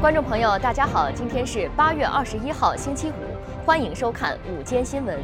观众朋友，大家好，今天是8月21号，星期五，欢迎收看午间新闻。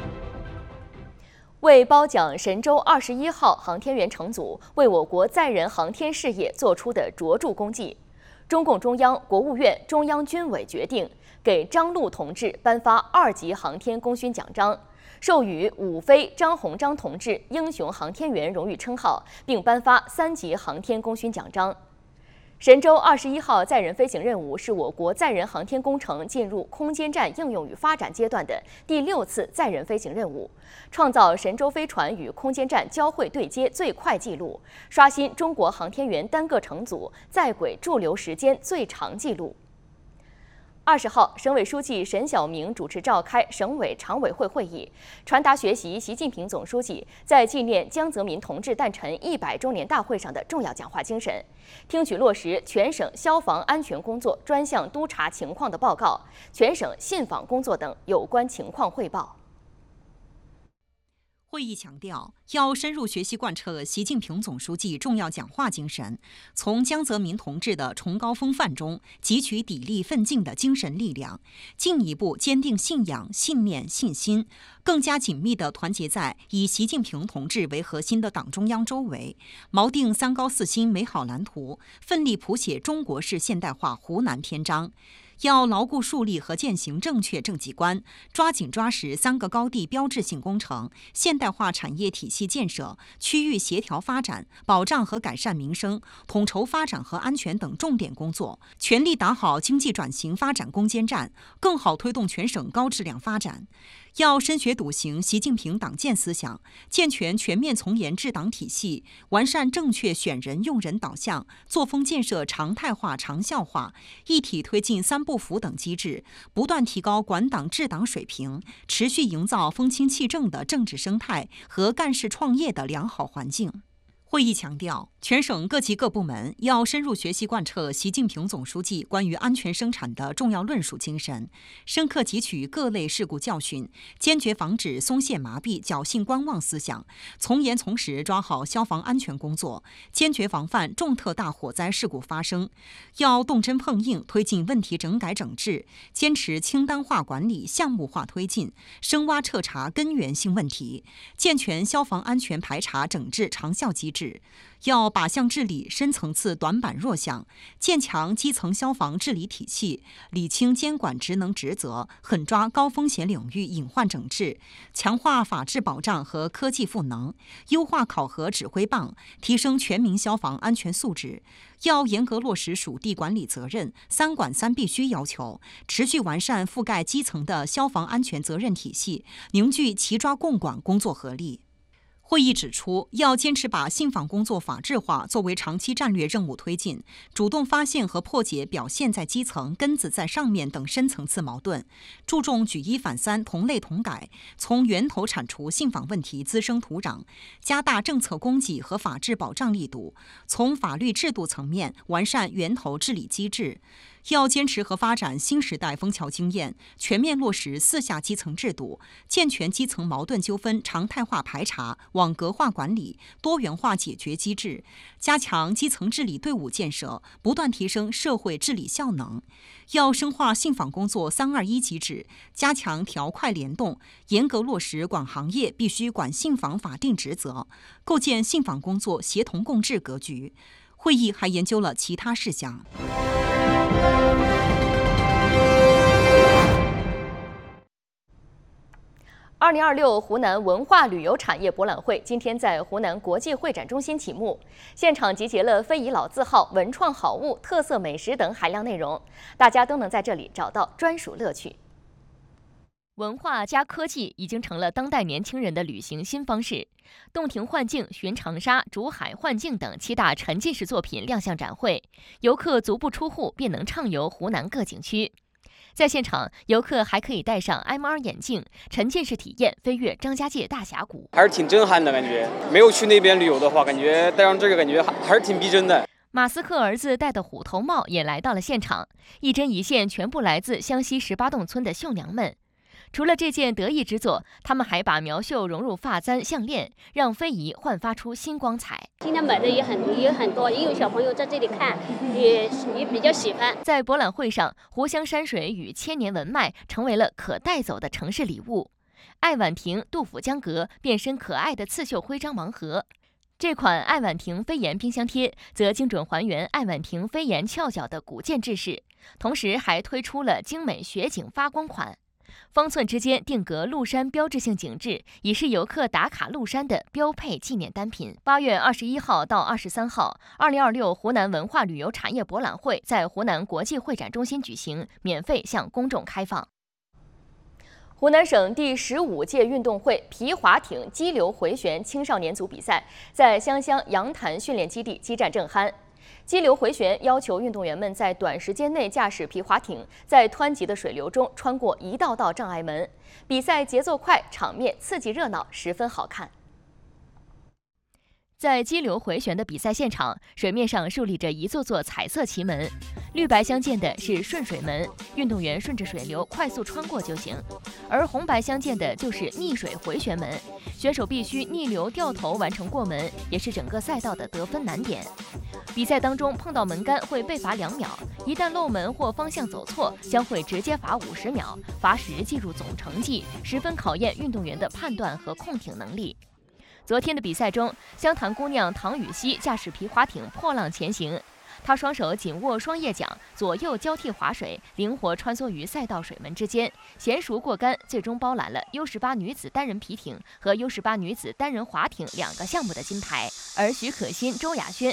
为褒奖神舟21号航天员乘组为我国载人航天事业做出的卓著功绩，中共中央、国务院、中央军委决定给张陆同志颁发2级航天功勋奖章，授予伍飞、张鸿章同志英雄航天员荣誉称号，并颁发3级航天功勋奖章。神舟21号载人飞行任务是我国载人航天工程进入空间站应用与发展阶段的第6次载人飞行任务，创造神舟飞船与空间站交会对接最快纪录，刷新中国航天员单个乘组在轨驻留时间最长纪录。20号，省委书记沈晓明主持召开省委常委会会议，传达学习习近平总书记在纪念江泽民同志诞辰100周年大会上的重要讲话精神，听取落实全省消防安全工作专项督查情况的报告、全省信访工作等有关情况汇报。 会议强调，要深入学习贯彻习近平总书记重要讲话精神，从江泽民同志的崇高风范中汲取砥砺奋进的精神力量，进一步坚定信仰、信念、信心，更加紧密地团结在以习近平同志为核心的党中央周围，锚定3高4新美好蓝图，奋力谱写中国式现代化湖南篇章。要牢固树立和践行正确政绩观，抓紧抓实3个高地标志性工程、现代化产业体系建设、区域协调发展、保障和改善民生、统筹发展和安全等重点工作，全力打好经济转型发展攻坚战，更好推动全省高质量发展。要深学笃行习近平党建思想，健全全面从严治党体系，完善正确选人用人导向，作风建设常态化长效化，一体推进3不服等机制，不断提高管党治党水平，持续营造风清气正的政治生态和干事创业的良好环境。会议强调，全省各级各部门要深入学习贯彻习近平总书记关于安全生产的重要论述精神，深刻汲取各类事故教训，坚决防止松懈麻痹、侥幸观望思想，从严从实抓好消防安全工作，坚决防范重特大火灾事故发生。要动真碰硬推进问题整改整治，坚持清单化管理、项目化推进，深挖彻查根源性问题，健全消防安全排查整治长效机制。要靶向治理深层次短板弱项，建强基层消防治理体系，理清监管职能职责，狠抓高风险领域隐患整治，强化法治保障和科技赋能，优化考核指挥棒，提升全民消防安全素质。要严格落实属地管理责任、3管3必须要求，持续完善覆盖基层的消防安全责任体系，凝聚齐抓共管工作合力。会议指出，要坚持把信访工作法治化作为长期战略任务推进，主动发现和破解表现在基层、根子在上面等深层次矛盾，注重举一反三、同类同改，从源头铲除信访问题滋生土壤，加大政策供给和法治保障力度，从法律制度层面完善源头治理机制。要坚持和发展新时代枫桥经验，全面落实4下基层制度，健全基层矛盾纠纷常态化排查、网格化管理、多元化解决机制，加强基层治理队伍建设，不断提升社会治理效能。要深化信访工作321机制，加强条块联动，严格落实管行业必须管信访法定职责，构建信访工作协同共治格局。会议还研究了其他事项。 2026湖南文化旅游产业博览会今天在湖南国际会展中心启幕，现场集结了非遗老字号、文创好物、特色美食等海量内容，大家都能在这里找到专属乐趣。文化加科技已经成了当代年轻人的旅行新方式。洞庭幻境、寻长沙、竹海幻境等7大沉浸式作品亮相展会，游客足不出户便能畅游湖南各景区。在现场，游客还可以戴上 MR 眼镜，沉浸式体验飞越张家界大峡谷， 还是挺震撼的感觉。没有去那边旅游的话，感觉戴上这个感觉还是挺逼真的。 马斯克儿子戴的虎头帽也来到了现场，一针一线全部来自湘西18洞村的绣娘们。 除了这件得意之作，他们还把苗绣融入发簪、项链，让非遗焕发出新光彩。 今天买的也很多，也有小朋友在这里看，也比较喜欢。 在博览会上，湖湘山水与千年文脉成为了可带走的城市礼物。爱晚亭杜甫江阁变身可爱的刺绣徽章盲盒。这款爱晚亭飞檐冰箱贴则精准还原爱晚亭飞檐翘角的古建制式，同时还推出了精美雪景发光款。方寸之间定格麓山标志性景致，已是游客打卡麓山的标配纪念单品。8月21号到23号，2026湖南文化旅游产业博览会在湖南国际会展中心举行，免费向公众开放。湖南省第15届运动会皮划艇激流回旋青少年组比赛在湘乡杨潭训练基地激战正酣。激流回旋要求运动员们在短时间内驾驶皮划艇，在湍急的水流中穿过一道道障碍门。比赛节奏快，场面刺激热闹，十分好看。在激流回旋的比赛现场，水面上竖立着一座座彩色旗门，绿白相间的是顺水门，运动员顺着水流快速穿过就行；而红白相间的就是逆水回旋门，选手必须逆流掉头完成过门，也是整个赛道的得分难点。比赛当中碰到门杆会被罚2秒，一旦漏门或方向走错，将会直接罚50秒，罚时计入总成绩，十分考验运动员的判断和控艇能力。昨天的比赛中，湘潭姑娘唐雨熙驾驶皮划艇破浪前行，她双手紧握双叶桨，左右交替划水，灵活穿梭于赛道水门之间，娴熟过杆，最终包揽了 U18 女子单人皮艇和 U18 女子单人划艇2个项目的金牌。而许可欣、周亚轩